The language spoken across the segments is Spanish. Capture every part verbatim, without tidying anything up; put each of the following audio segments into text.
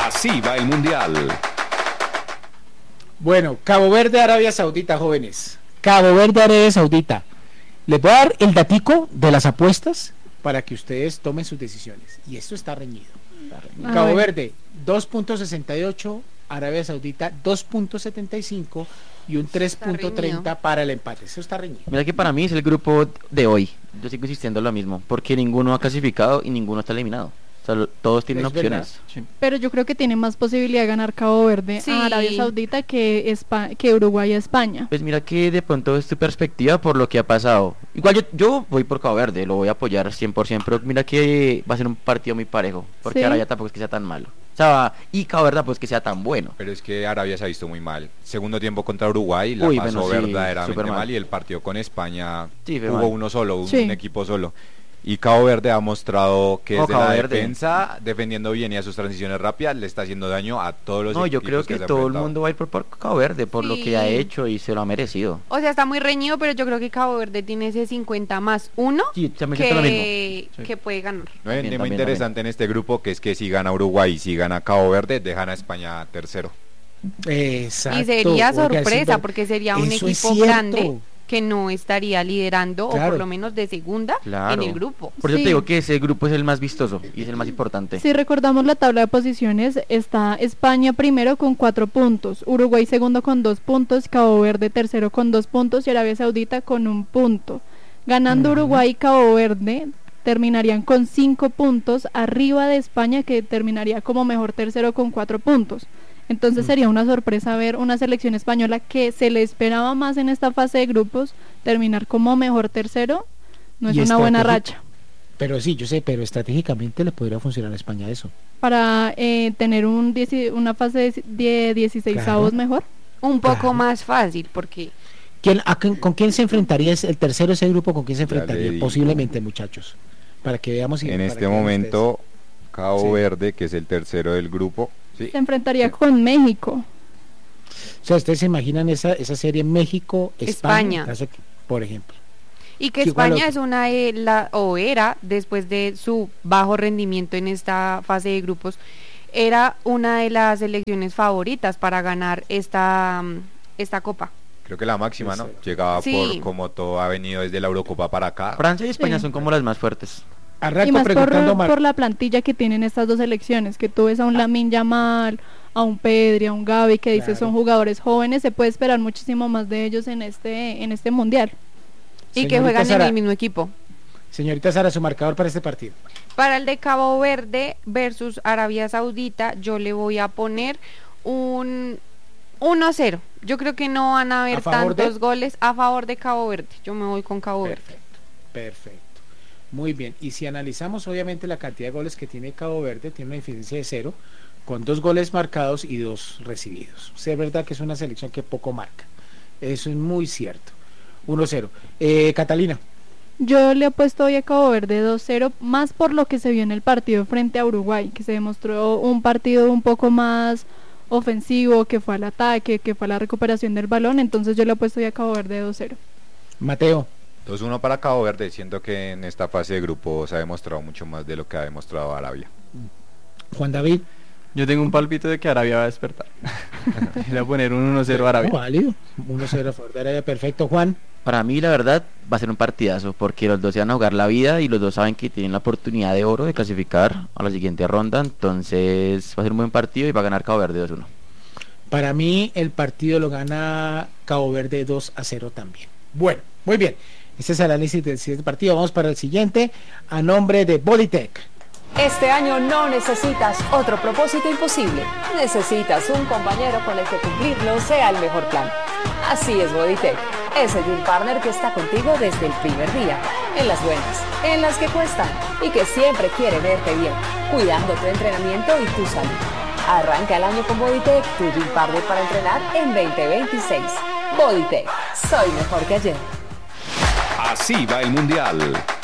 Así va el Mundial. Bueno, Cabo Verde, Arabia Saudita, jóvenes. Cabo Verde, Arabia Saudita. Les voy a dar el datico de las apuestas para que ustedes tomen sus decisiones. Y esto está reñido. Está reñido. Cabo Verde, dos punto sesenta y ocho, Arabia Saudita, dos punto setenta y cinco y un tres punto treinta para el empate. Eso está reñido. Mira que para mí es el grupo de hoy. Yo sigo insistiendo en lo mismo, porque ninguno ha clasificado y ninguno está eliminado. O sea, todos tienen es opciones. Sí. Pero yo creo que tiene más posibilidad de ganar Cabo Verde sí. a Arabia Saudita que, Espa- que Uruguay a España. Pues mira que de pronto es tu perspectiva por lo que ha pasado. Igual yo, yo voy por Cabo Verde, lo voy a apoyar cien por ciento, pero mira que va a ser un partido muy parejo, porque ¿sí? Arabia tampoco es que sea tan malo. O sea, y Cabo Verde pues que sea tan bueno. Pero es que Arabia se ha visto muy mal. Segundo tiempo contra Uruguay, la Uy, pasó bueno, sí, verdaderamente mal. mal. Y el partido con España sí, hubo mal. uno solo, un, sí. un equipo solo. Y Cabo Verde ha mostrado que oh, desde Cabo la Verde. defensa, defendiendo bien y a sus transiciones rápidas, le está haciendo daño a todos los no, equipos. No, yo creo que, que todo el mundo va a ir por, por Cabo Verde, por sí. lo que ha hecho y se lo ha merecido. O sea, está muy reñido, pero yo creo que Cabo Verde tiene ese cincuenta más uno sí, que, lo mismo. Sí. que puede ganar. No hay un tema interesante también. En este grupo, que es que si gana Uruguay y si gana Cabo Verde, dejan a España tercero. Exacto. Y sería sorpresa, Oiga, porque sería un equipo es grande que no estaría liderando claro. o por lo menos de segunda claro. en el grupo. Por eso sí. te digo que ese grupo es el más vistoso y es el más importante. Si recordamos la tabla de posiciones, está España primero con cuatro puntos, Uruguay segundo con dos puntos, Cabo Verde tercero con dos puntos y Arabia Saudita con un punto. Ganando uh-huh. Uruguay y Cabo Verde terminarían con cinco puntos arriba de España, que terminaría como mejor tercero con cuatro puntos. Entonces sería una sorpresa ver una selección española que se le esperaba más en esta fase de grupos terminar como mejor tercero. No es una buena racha. Pero sí, yo sé, pero estratégicamente le podría funcionar a España eso. Para eh, tener un dieci, una fase de dieciseisavos claro. mejor. Un poco claro. más fácil, porque... ¿Quién, a, ¿Con quién se enfrentaría el tercero ese grupo? ¿Con quién se enfrentaría? Posiblemente, muchachos. Para que veamos. Si en este momento, Cabo sí. Verde, que es el tercero del grupo... Sí. Se enfrentaría sí. con México. O sea, ustedes se imaginan esa esa serie México España, España. por ejemplo. Y que España es una eh, la, o era después de su bajo rendimiento en esta fase de grupos, era una de las selecciones favoritas para ganar esta esta copa. Creo que la máxima, ¿no? Llegaba sí. por como todo ha venido desde la Eurocopa para acá. Francia y España sí. son como las más fuertes. Y más por, por la plantilla que tienen estas dos selecciones, que tú ves a un Lamine Yamal, a un Pedri, a un Gavi, que dices claro. son jugadores jóvenes, se puede esperar muchísimo más de ellos en este en este mundial. Y Señorita que juegan Sara, en el mismo equipo. Señorita Sara, su marcador para este partido. Para el de Cabo Verde versus Arabia Saudita, yo le voy a poner un uno a cero. Yo creo que no van a haber tantos de... goles a favor de Cabo Verde. Yo me voy con Cabo Perfecto. Verde. Perfecto. Muy bien, y si analizamos obviamente la cantidad de goles que tiene Cabo Verde, tiene una diferencia de cero, con dos goles marcados y dos recibidos. O sea, es verdad que es una selección que poco marca, eso es muy cierto. uno cero. Eh, Catalina. Yo le he puesto hoy a Cabo Verde dos cero, más por lo que se vio en el partido frente a Uruguay, que se demostró un partido un poco más ofensivo, que fue al ataque, que fue a la recuperación del balón, entonces yo le he puesto hoy a Cabo Verde dos cero. Mateo. dos uno para Cabo Verde. Siento que en esta fase de grupo se ha demostrado mucho más de lo que ha demostrado Arabia. Juan David. Yo tengo un palpito de que Arabia va a despertar. Le voy a poner un uno cero a Arabia. No, válido. uno cero a favor de Arabia, perfecto. Juan. Para mí la verdad va a ser un partidazo, porque los dos se van a jugar la vida y los dos saben que tienen la oportunidad de oro de clasificar a la siguiente ronda, entonces va a ser un buen partido y va a ganar Cabo Verde dos uno. Para mí el partido lo gana Cabo Verde dos a cero también. Bueno, muy bien. Este es el análisis del siguiente partido. Vamos para el siguiente, a nombre de Bodytech. Este año no necesitas otro propósito imposible. Necesitas un compañero con el que cumplirlo sea el mejor plan. Así es Bodytech, ese gym partner que está contigo desde el primer día, en las buenas, en las que cuestan y que siempre quiere verte bien, cuidando tu entrenamiento y tu salud. Arranca el año con Bodytech, tu gym partner para entrenar en veinte veintiséis. Bodytech, soy mejor que ayer. Así va el Mundial.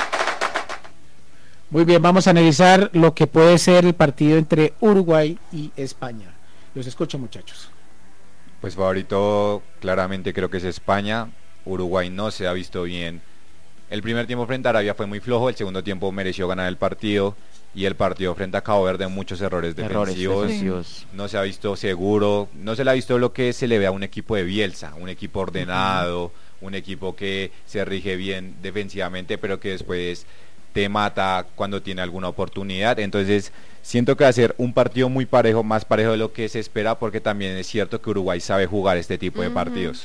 Muy bien, vamos a analizar lo que puede ser el partido entre Uruguay y España. Los escucho, muchachos. Pues favorito claramente creo que es España. Uruguay no se ha visto bien. El primer tiempo frente a Arabia fue muy flojo, el segundo tiempo mereció ganar el partido. y el partido frente a Cabo Verde muchos errores Errores defensivos, defensivos. no se ha visto seguro, no se le ha visto lo que se le ve a un equipo de Bielsa, un equipo ordenado, un equipo que se rige bien defensivamente, pero que después te mata cuando tiene alguna oportunidad. Entonces siento que va a ser un partido muy parejo, más parejo de lo que se espera, porque también es cierto que Uruguay sabe jugar este tipo de Ujú. partidos.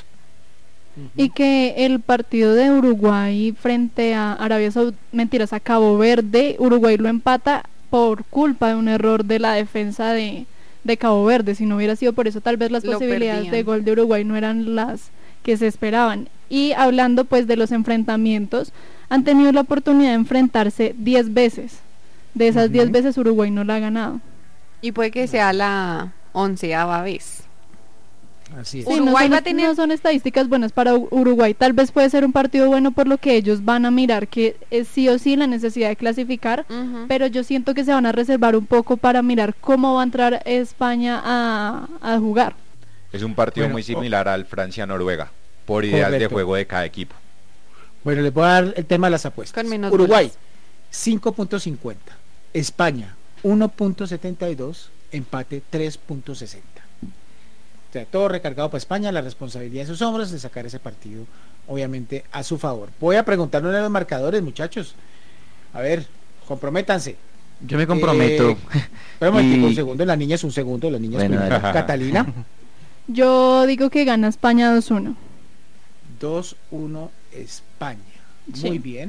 Y que el partido de Uruguay frente a Arabia Saudita, mentiras, a Cabo Verde, Uruguay lo empata por culpa de un error de la defensa de, de Cabo Verde. Si no hubiera sido por eso, tal vez las Lo posibilidades perdían. de gol de Uruguay no eran las que se esperaban. Y hablando pues de los enfrentamientos, han tenido la oportunidad de enfrentarse diez veces. De esas diez Ujú. veces Uruguay no la ha ganado. Y puede que sea la onceava vez. Así es. Sí, Uruguay no son, va a tener- no son estadísticas buenas para U- Uruguay. Tal vez puede ser un partido bueno por lo que ellos van a mirar que es sí o sí la necesidad de clasificar, Ujú. pero yo siento que se van a reservar un poco para mirar cómo va a entrar España a, a jugar. Es un partido Bueno, muy o- similar al Francia-Noruega, por ideas de Correcto. juego de cada equipo. Bueno, les voy a dar el tema de las apuestas. Con menos Uruguay, goles. cinco punto cincuenta. España, uno punto setenta y dos. Empate, tres punto sesenta. O sea, todo recargado para España, la responsabilidad en sus hombros de sacar ese partido, obviamente, a su favor. Voy a preguntarle a los marcadores, muchachos. A ver, comprométanse. Yo me comprometo. Eh, Espera un momentico, Y- un segundo, la niña es un segundo, la niña es Bueno, primero. dale. Catalina, Yo digo que gana España dos uno. dos uno España. Sí. Muy bien.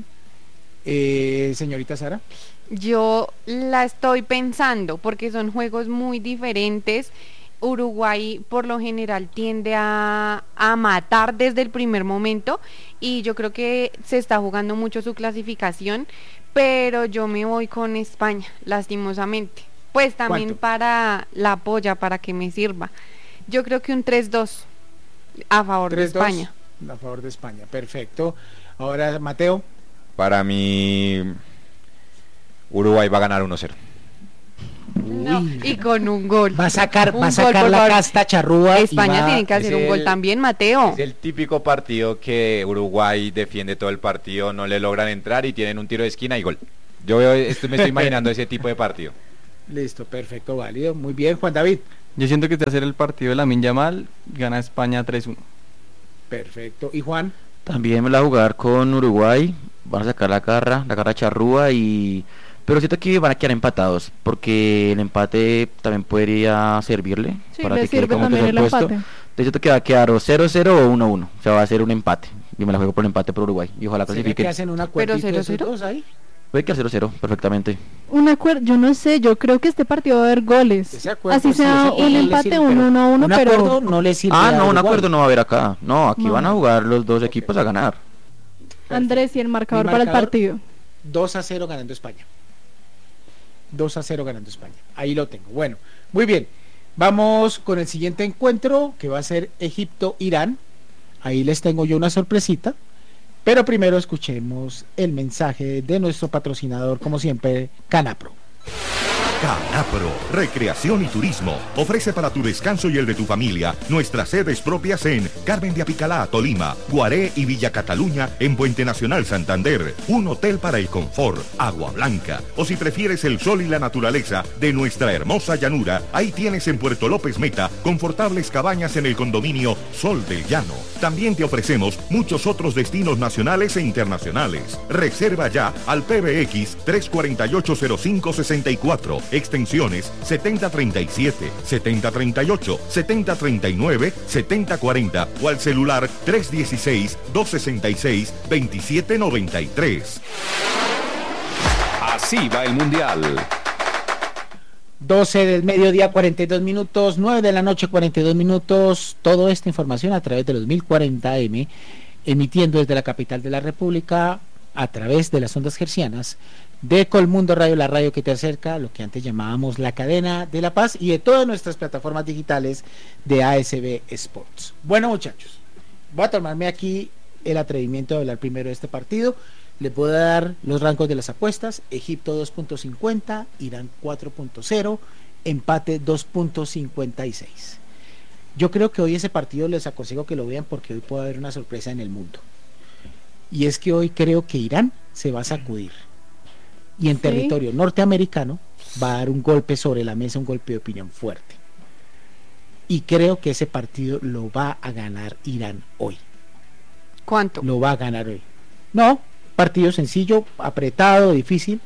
Eh, señorita Sara. Yo la estoy pensando porque son juegos muy diferentes. Uruguay por lo general tiende a, a matar desde el primer momento y yo creo que se está jugando mucho su clasificación, pero yo me voy con España, lastimosamente. Pues también ¿Cuánto? para la polla, para que me sirva. Yo creo que un tres dos a favor de tres dos España. a favor de España, perfecto. Ahora Mateo, Para mí, Uruguay va a ganar uno cero. No, Uy. y con un gol. va a sacar, Un va a gol, sacar por la favor. casta charrúa. y España va- tiene que hacer es un gol el- también, Mateo. Es el típico partido que Uruguay defiende todo el partido, no le logran entrar y tienen un tiro de esquina y gol. Yo veo esto, me estoy imaginando ese tipo de partido. Listo, perfecto, válido. Muy bien, Juan David. Yo siento que te va a hacer el partido de Lamine Yamal, gana España tres uno. Perfecto. ¿Y Juan? También me la voy a jugar con Uruguay. Van a sacar la garra, la garra charrúa y... Pero siento que van a quedar empatados, porque el empate también podría servirle Sí, para le que quede sirve como también tercer el puesto. empate. Entonces siento que va a quedar o cero cero o uno uno. O sea, va a ser un empate. Yo me la juego por el empate por Uruguay. Y ojalá ¿Será que clasifiquen. hacen un acuerdito cero de esos cero? dos ahí? Puede quedar cero cero, perfectamente. Un acuerdo, yo no sé, yo creo que este partido va a haber goles. Ese acuerdo, Así sí, sea ese acuerdo un no le empate sirve, uno pero uno a uno, un pero acuerdo no le sirve Ah, a no, un Uruguay. acuerdo no va a haber acá. No, aquí No. van a jugar los dos equipos a ganar. Andrés y el marcador Mi para el marcador, partido. dos a cero ganando España. dos a cero ganando España. Ahí lo tengo. Bueno, muy bien. Vamos con el siguiente encuentro, que va a ser Egipto-Irán. Ahí les tengo yo una sorpresita. Pero primero escuchemos el mensaje de nuestro patrocinador, como siempre, Canapro. Canapro, Recreación y Turismo, ofrece para tu descanso y el de tu familia nuestras sedes propias en Carmen de Apicalá, Tolima, Guaré y Villa Cataluña en Puente Nacional Santander, un hotel para el confort, Agua Blanca, o si prefieres el sol y la naturaleza de nuestra hermosa llanura, ahí tienes en Puerto López Meta confortables cabañas en el condominio Sol del Llano. También te ofrecemos muchos otros destinos nacionales e internacionales. Reserva ya al P B X tres cuatro ocho cero cinco seis cuatro, extensiones setenta treinta y siete, setenta treinta y ocho, setenta treinta y nueve, setenta cuarenta o al celular tres uno seis, dos seis seis, dos siete nueve tres. Así va el Mundial. doce del mediodía, cuarenta y dos minutos, nueve de la noche, cuarenta y dos minutos. Toda esta información a través de los mil cuarenta M, emitiendo desde la capital de la República, a través de las ondas hercianas de Colmundo Radio, la radio que te acerca, lo que antes llamábamos la cadena de la paz, y de todas nuestras plataformas digitales de A S B Sports. Bueno, muchachos, voy a tomarme aquí el atrevimiento de hablar primero de este partido. Le puedo dar los rangos de las apuestas: Egipto dos punto cincuenta, Irán cuatro punto cero, empate dos punto cincuenta y seis. Yo creo que hoy ese partido les aconsejo que lo vean, porque hoy puede haber una sorpresa en el mundo. Y es que hoy creo que Irán se va a sacudir. y en Sí. territorio norteamericano va a dar un golpe sobre la mesa, un golpe de opinión fuerte. Y creo que ese partido lo va a ganar Irán hoy. ¿Cuánto? Lo va a ganar hoy. No, partido sencillo, apretado, difícil.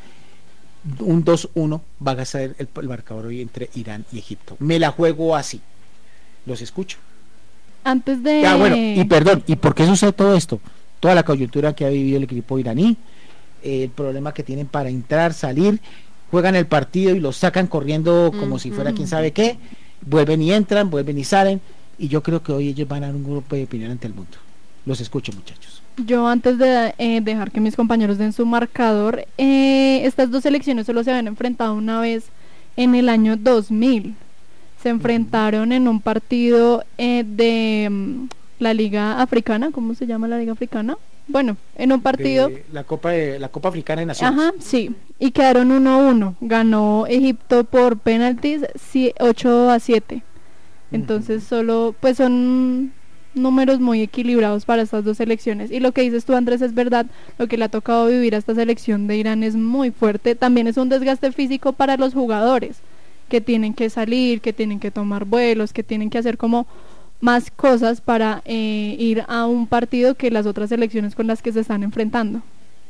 Un dos uno va a ser el, el marcador hoy entre Irán y Egipto. Me la juego así. Los escucho. Antes de... Ah, bueno, y perdón, ¿y por qué sucede todo esto? Toda la coyuntura que ha vivido el equipo iraní, eh, el problema que tienen para entrar, salir, juegan el partido y los sacan corriendo como Mm, si fuera mm. quién sabe qué, vuelven y entran, vuelven y salen, y yo creo que hoy ellos van a dar un grupo de opinión ante el mundo. Los escucho, muchachos. Yo antes de eh, dejar que mis compañeros den su marcador, eh, estas dos selecciones solo se habían enfrentado una vez en el año dos mil. Se enfrentaron en un partido eh, de mm, la Liga Africana, ¿cómo se llama la Liga Africana? Bueno, en un partido... De la Copa de la Copa Africana de Naciones. Ajá, sí, y quedaron uno a uno. Ganó Egipto por penaltis sí, ocho a siete. Entonces solo, pues son números muy equilibrados para estas dos selecciones. Y lo que dices tú, Andrés, es verdad. Lo que le ha tocado vivir a esta selección de Irán es muy fuerte. También es un desgaste físico para los jugadores, que tienen que salir, que tienen que tomar vuelos, que tienen que hacer como más cosas para eh, ir a un partido que las otras selecciones con las que se están enfrentando.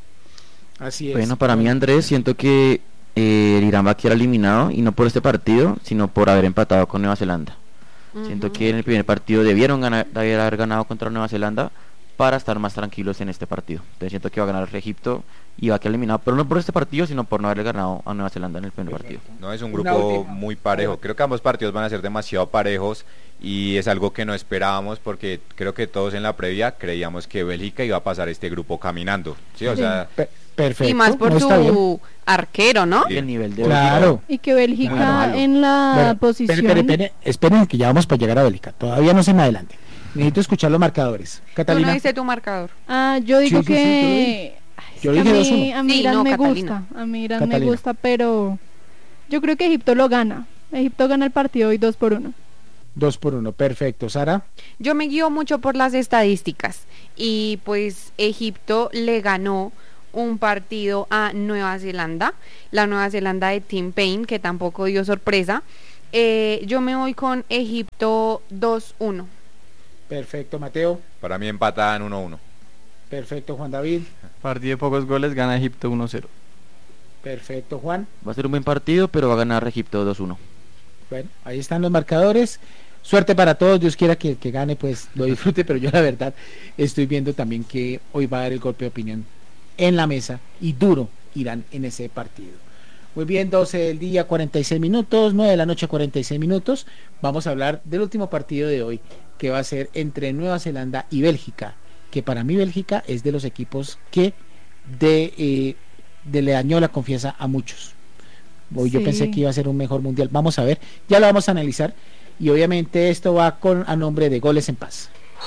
Así es. Bueno, para mí, Andrés, siento que eh, el Irán va a quedar eliminado, y no por este partido, sino por haber empatado con Nueva Zelanda. Siento Ujú. que en el primer partido debieron ganar, debieron haber ganado contra Nueva Zelanda para estar más tranquilos en este partido. Entonces siento que va a ganar Egipto y va a quedar eliminado, pero no por este partido, sino por no haberle ganado a Nueva Zelanda en el primer partido. No, es un Una grupo última. muy parejo. Creo que ambos partidos van a ser demasiado parejos y es algo que no esperábamos, porque creo que todos en la previa creíamos que Bélgica iba a pasar este grupo caminando. Sí, o sea, Pe- perfecto. Y más por no, está bien. su arquero, ¿no? Y el nivel de Claro. Y que Bélgica Muy malo. en la Bueno, posición... esperen, esperen, esperen, esperen que ya vamos para llegar a Bélgica. Todavía no se me adelante. Necesito escuchar los marcadores. Tú Catalina. no dice tu marcador. Ah, yo digo Sí, sí, sí, que... Ay, es Yo que dije a dos uno. mí, a mí Sí, Irán no, me Catalina. gusta, a mí Irán me Catalina. gusta, pero yo creo que Egipto lo gana. Egipto gana el partido hoy dos por uno. Dos por uno, perfecto. Sara, Yo me guío mucho por las estadísticas y pues Egipto le ganó un partido a Nueva Zelanda, la Nueva Zelanda de Tim Payne, que tampoco dio sorpresa. Eh, yo me voy con Egipto dos uno. perfecto. Mateo, para mí empatan uno uno. perfecto. Juan David, Partido de pocos goles, gana Egipto uno cero. perfecto. Juan, Va a ser un buen partido, pero va a ganar Egipto dos uno. bueno, ahí están los marcadores. Suerte para todos, Dios quiera que el que gane pues lo disfrute, pero yo la verdad estoy viendo también que hoy va a dar el golpe de opinión en la mesa y duro Irán en ese partido. Muy bien, doce del día, cuarenta y seis minutos, nueve de la noche, cuarenta y seis minutos. Vamos a hablar del último partido de hoy, que va a ser entre Nueva Zelanda y Bélgica, que para mí Bélgica es de los equipos que de, eh, de le dañó la confianza a muchos. Hoy yo Sí. pensé que iba a ser un mejor mundial. Vamos a ver, ya lo vamos a analizar. Y obviamente esto va con a nombre de Goles en Paz.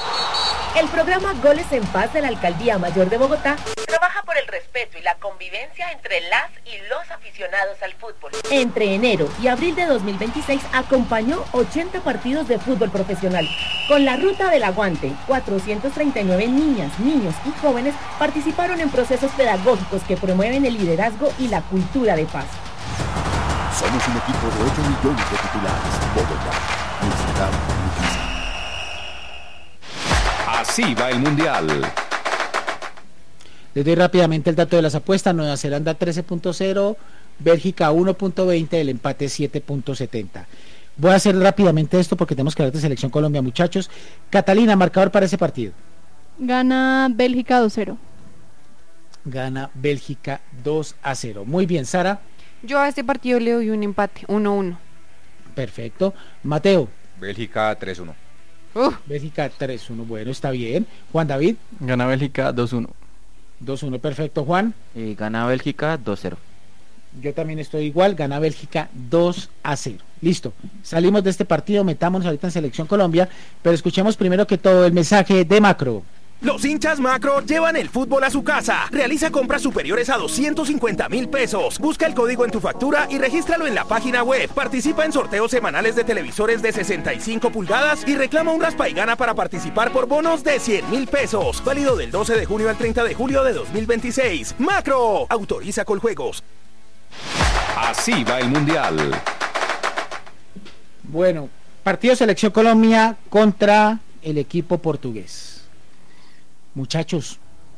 El programa Goles en Paz de la Alcaldía Mayor de Bogotá trabaja por el respeto y la convivencia entre las y los aficionados al fútbol. Entre enero y abril de dos mil veintiséis acompañó ochenta partidos de fútbol profesional. Con la Ruta del Aguante, cuatrocientos treinta y nueve niñas, niños y jóvenes participaron en procesos pedagógicos que promueven el liderazgo y la cultura de paz. Somos un equipo de ocho millones de titulares. Bogotá, nuestra noticia. Así va el Mundial. Les doy rápidamente el dato de las apuestas. Nueva Zelanda trece punto cero, Bélgica uno punto veinte, el empate siete punto setenta. Voy a hacer rápidamente esto porque tenemos que hablar de Selección Colombia, muchachos. Catalina, marcador para ese partido. Gana Bélgica dos cero. Gana Bélgica dos a cero. Muy bien, Sara. Yo a este partido le doy un empate, uno uno. Perfecto. Mateo. Bélgica tres uno. Uf, Bélgica tres uno. Bueno, está bien. Juan David. Gana Bélgica dos uno. dos uno. Perfecto. Juan. Eh, gana Bélgica dos cero. Yo también estoy igual. Gana Bélgica dos a cero. Listo. Salimos de este partido. Metámonos ahorita en Selección Colombia. Pero escuchemos primero que todo el mensaje de Macro. Los hinchas Macro llevan el fútbol a su casa. Realiza compras superiores a doscientos cincuenta mil pesos. Busca el código en tu factura y regístralo en la página web. Participa en sorteos semanales de televisores de sesenta y cinco pulgadas y reclama un raspa y gana para participar por bonos de cien mil pesos. Válido del doce de junio al treinta de julio de dos mil veintiséis. Macro. Autoriza Coljuegos. Así va el Mundial. Bueno, partido Selección Colombia contra el equipo portugués. Muchachos,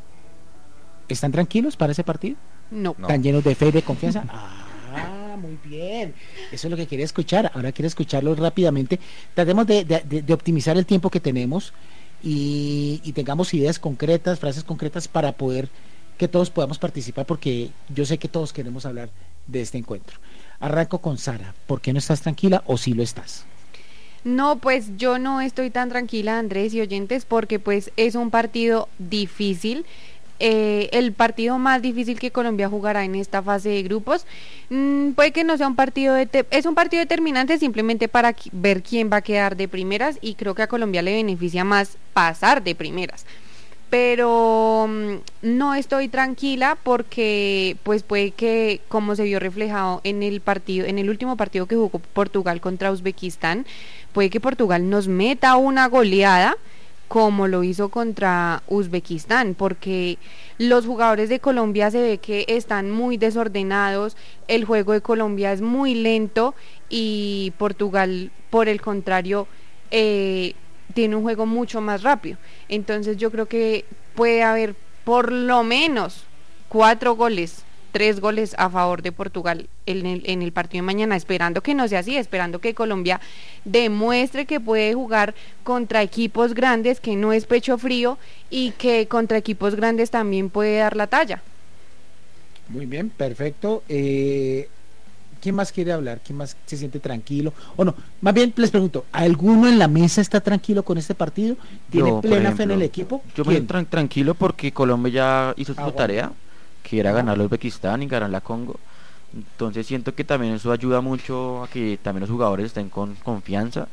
¿están tranquilos para ese partido? No. ¿Están llenos de fe y de confianza? Ah, muy bien. Eso es lo que quería escuchar. Ahora quiero escucharlo rápidamente. Tratemos de, de, de, de optimizar el tiempo que tenemos y, y tengamos ideas concretas, frases concretas para poder que todos podamos participar, porque yo sé que todos queremos hablar de este encuentro. Arranco con Sara. ¿Por qué no estás tranquila o sí lo estás? No, pues yo no estoy tan tranquila, Andrés y oyentes, porque pues es un partido difícil. Eh, el partido más difícil que Colombia jugará en esta fase de grupos. Mm, puede que no sea un partido de es un partido determinante simplemente para ver quién va a quedar de primeras, y creo que a Colombia le beneficia más pasar de primeras. Pero um, no estoy tranquila porque pues puede que, como se vio reflejado en el partido, en el último partido que jugó Portugal contra Uzbekistán, puede que Portugal nos meta una goleada como lo hizo contra Uzbekistán, porque los jugadores de Colombia se ve que están muy desordenados, el juego de Colombia es muy lento y Portugal, por el contrario, eh, tiene un juego mucho más rápido. Entonces yo creo que puede haber por lo menos cuatro goles, tres goles a favor de Portugal en el, en el partido de mañana, esperando que no sea así, esperando que Colombia demuestre que puede jugar contra equipos grandes, que no es pecho frío y que contra equipos grandes también puede dar la talla. Muy bien, perfecto. Eh, ¿Quién más quiere hablar? ¿Quién más se siente tranquilo? O no, más bien les pregunto, ¿alguno en la mesa está tranquilo con este partido? ¿Tiene Yo, plena ejemplo, fe en el equipo? Yo me siento tran- tranquilo porque Colombia ya hizo su Ah, bueno. tarea, que era ganar a Uzbekistán y ganar la Congo. Entonces siento que también eso ayuda mucho a que también los jugadores estén con confianza.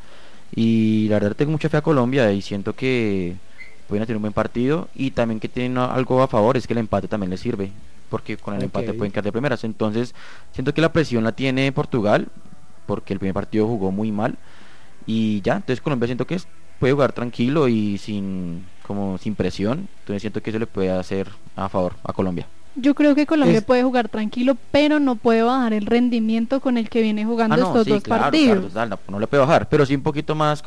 Y la verdad tengo mucha fe a Colombia y siento que pueden tener un buen partido, y también que tienen algo a favor, es que el empate también les sirve, porque con el Ok. empate pueden quedar de primeras. Entonces siento que la presión la tiene Portugal porque el primer partido jugó muy mal y ya, entonces Colombia siento que es, puede jugar tranquilo y sin como sin presión, entonces siento que eso le puede hacer a favor a Colombia. Yo creo que Colombia Es- puede jugar tranquilo, pero no puede bajar el rendimiento con el que viene jugando Ah, no, estos sí, dos claro, partidos. claro, total, no, no le puede bajar, pero sí un poquito más